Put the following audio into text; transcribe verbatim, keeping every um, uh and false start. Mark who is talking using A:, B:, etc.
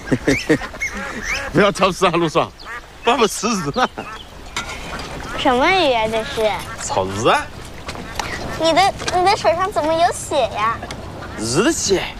A: 不要超时啊，陆爽，爸爸吃日了。
B: 什么鱼啊？这是？
A: 草日啊！
B: 你的你的手上怎么有血呀？
A: 日的血。